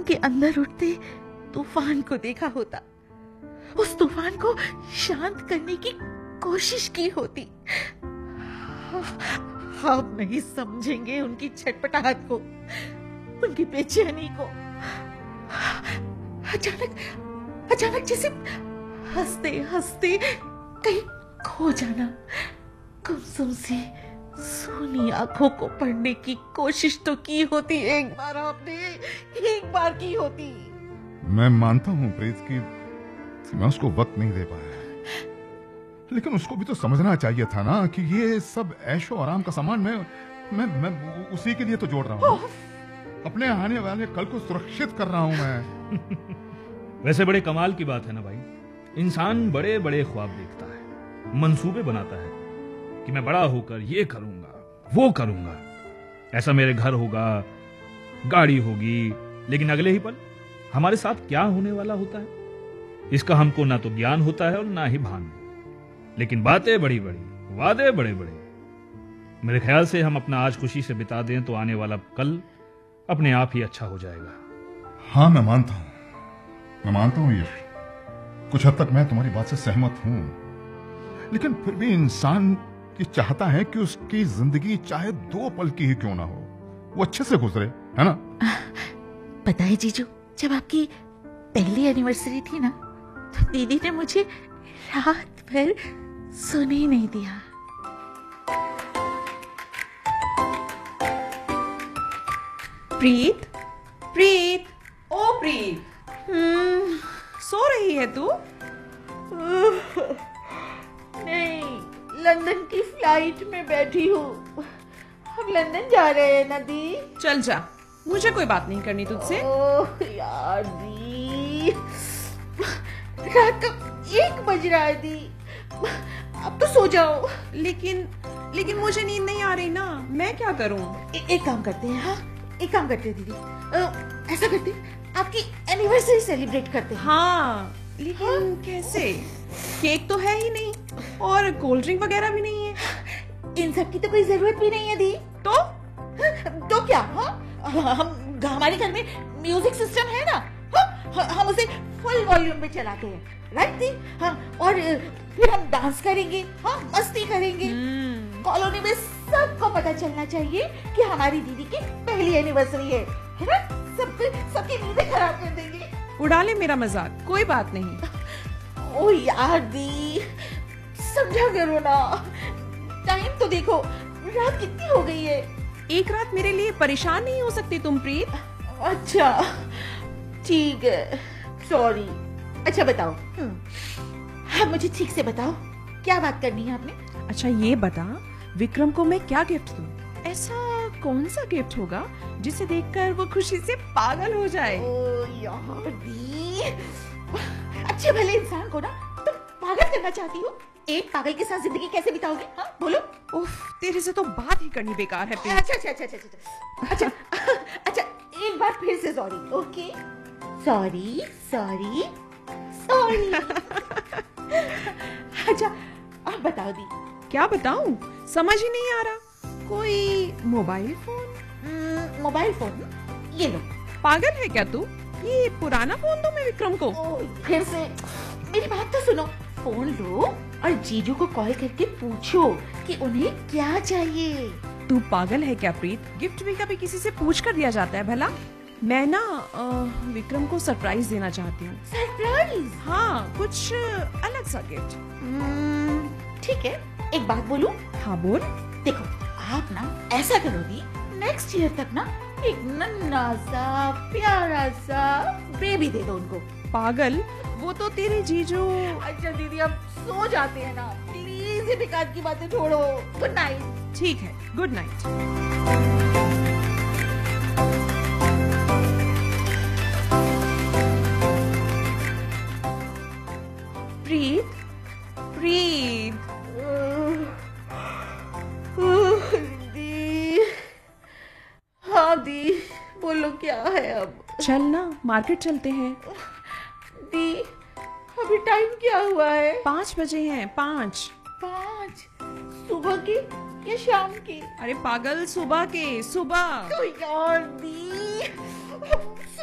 के अंदर उठते तूफान को देखा होता, उस तूफान को शांत करने की कोशिश की होती। आप नहीं समझेंगे उनकी छटपटाहट को, उनकी बेचैनी को। अचानक जैसे हंसते हंसते कहीं खो जाना, गुमसुम सी सोनी आंखों को पढ़ने की कोशिश तो की होती, एक बार आपने एक बार की होती। मैं मानता हूँ प्रीत कि मैं उसको वक्त नहीं दे पाया, लेकिन उसको भी तो समझना चाहिए था ना कि ये सब ऐशो आराम का सामान मैं उसी के लिए तो जोड़ रहा हूँ। अपने आने वाले कल को सुरक्षित कर रहा हूँ मैं। वैसे बड़े कमाल की बात है ना भाई, इंसान बड़े बड़े ख्वाब देखता है, मंसूबे बनाता है कि मैं बड़ा होकर ये करूंगा वो करूंगा, ऐसा मेरे घर होगा, गाड़ी होगी, लेकिन अगले ही पल हमारे साथ क्या होने वाला होता है इसका हमको ना तो ज्ञान होता है और ना ही भान। लेकिन बातें बड़ी बड़ी, वादे बड़े बड़े। मेरे ख्याल से हम अपना आज खुशी से बिता दें तो आने वाला कल अपने आप ही अच्छा हो जाएगा। हाँ मैं मानता हूँ यश, कुछ हद तक मैं तुम्हारी बात से सहमत हूँ, लेकिन फिर भी इंसान ये चाहता है कि उसकी जिंदगी चाहे 2 पल की ही क्यों ना हो, वो अच्छे से गुजरे, है ना? पता है जीजू, जब आपकी पहली एनिवर्सरी थी ना, तो दीदी ने मुझे रात भर सोने ही नहीं दिया। प्रीत, प्रीत, ओ प्रीत, सो रही है तू? नहीं, लंदन की फ्लाइट में बैठी हूँ। हम लंदन जा रहे हैं ना दी। चल जा, मुझे कोई बात नहीं करनी तुझसे। ओह यार दी, रात का 1 बज रहा है दी, अब तो सो जाओ। लेकिन मुझे नींद नहीं आ रही ना, मैं क्या करूं? एक काम करते हैं, हाँ एक काम करते हैं दीदी, ऐसा करते हैं, आपकी एनिवर्सरी सेलिब्रेट करते हैं। हाँ, लेकिन कैसे? केक तो है ही नहीं और कोल्ड ड्रिंक वगैरह भी नहीं है। इन सब की तो कोई जरूरत भी नहीं है दी। तो क्या? हमारे घर में म्यूजिक सिस्टम है ना, हम उसे फुल वॉल्यूम में चलाते हैं, राइट दी? हाँ, और फिर हम डांस करेंगे, हाँ मस्ती करेंगे। कॉलोनी में सबको पता चलना चाहिए कि हमारी दीदी की पहली एनिवर्सरी है ना? सबकी नींदें खराब कर देंगे। उड़ा ले मेरा मजाक, कोई बात नहीं। ओ यार दी, समझा करो ना, टाइम तो देखो, रात कितनी हो गई है। एक रात मेरे लिए परेशान नहीं हो सकती तुम प्रीत? अच्छा ठीक है, सॉरी। अच्छा बताओ, हाँ मुझे ठीक से बताओ, क्या बात करनी है आपने? अच्छा ये बता, विक्रम को मैं क्या गिफ्ट दूं? ऐसा कौन सा गिफ्ट होगा जिसे देखकर वो खुशी से पागल हो जाए? ओ यार दी, अच्छे भले इंसान को ना तुम पागल करना चाहती हो। एक पागल के साथ जिंदगी कैसे बिताओगे? हाँ बोलो। उफ, तेरे से तो बात ही करनी बेकार है प्रीत। अच्छा एक बार फिर से सॉरी। Okay, sorry. अच्छा अब बताओ दी। क्या बताऊं, समझ ही नहीं आ रहा। कोई मोबाइल फोन? Mobile phone? ये लो। पागल है क्या तू? ये पुराना फोन दो मैं विक्रम को। फिर से मेरी बात तो सुनो, फोन लो और जीजू को कॉल करके पूछो कि उन्हें क्या चाहिए। तू पागल है क्या प्रीत? गिफ्ट भी कभी किसी से पूछ कर दिया जाता है भला? मैं ना विक्रम को सरप्राइज देना चाहती हूँ। सरप्राइज? हाँ, कुछ अलग सा गिफ्ट। ठीक है, एक बात बोलूं? हाँ बोल। देखो आप ना ऐसा करोगी, नेक्स्ट ईयर तक ना एक नन्हा सा प्यारा सा बेबी दे दो उनको। पागल, वो तो तेरे जीजू। अच्छा दीदी अब सो जाते हैं ना, प्लीज ये बेकार की बातें छोड़ो। Good night. ठीक है, गुड नाइट। प्रीत, दी, हाँ दी बोलो क्या है अब? चल ना, मार्केट चलते हैं। दी अभी टाइम क्या हुआ है? 5 बजे हैं। 5 सुबह की या शाम की? अरे पागल, सुबह के। सुबह। तो यार दी